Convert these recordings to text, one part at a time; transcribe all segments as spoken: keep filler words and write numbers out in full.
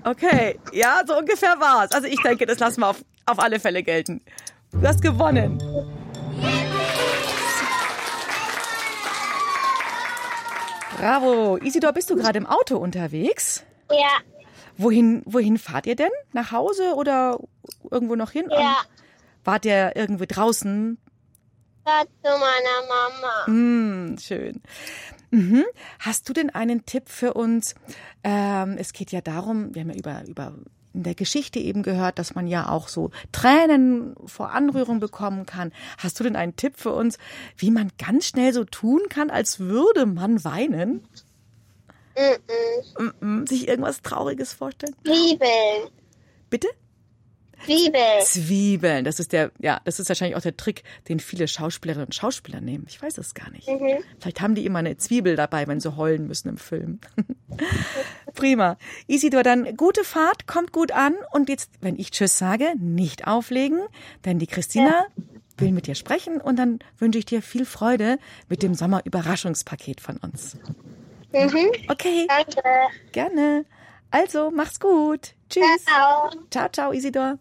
Okay, ja, so ungefähr war's. Also ich denke, das lassen wir auf, auf alle Fälle gelten. Du hast gewonnen. Bravo. Isidor, bist du gerade im Auto unterwegs? Ja. Wohin, wohin fahrt ihr denn? Nach Hause oder irgendwo noch hin? Ja. Wart ihr irgendwo draußen? War zu meiner Mama. Mm, schön. Mhm. Hast du denn einen Tipp für uns? Ähm, es geht ja darum, wir haben ja über, über in der Geschichte eben gehört, dass man ja auch so Tränen vor Anrührung bekommen kann. Hast du denn einen Tipp für uns, wie man ganz schnell so tun kann, als würde man weinen? Mm-mm. Mm-mm. Sich irgendwas Trauriges vorstellen? Zwiebeln. Bitte? Zwiebeln. Zwiebeln, das ist der, ja, das ist wahrscheinlich auch der Trick, den viele Schauspielerinnen und Schauspieler nehmen. Ich weiß es gar nicht. Mhm. Vielleicht haben die immer eine Zwiebel dabei, wenn sie heulen müssen im Film. Prima. Isidor, dann gute Fahrt, kommt gut an. Und jetzt, wenn ich Tschüss sage, nicht auflegen, denn die Christina ja. will mit dir sprechen. Und dann wünsche ich dir viel Freude mit dem Sommerüberraschungspaket von uns. Mhm. Okay. Danke. Gerne. Also, mach's gut. Tschüss. Ciao. Ciao, ciao, Isidor.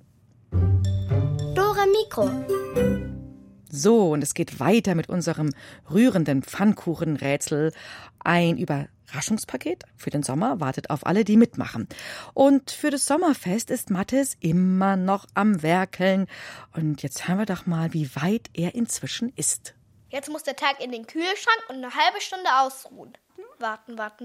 Dora Mikro. So, und es geht weiter mit unserem rührenden Pfannkuchenrätsel. Ein Überraschungspaket für den Sommer wartet auf alle, die mitmachen. Und für das Sommerfest ist Mathis immer noch am Werkeln. Und jetzt hören wir doch mal, wie weit er inzwischen ist. Jetzt muss der Tag in den Kühlschrank und eine halbe Stunde ausruhen. Warten, warten,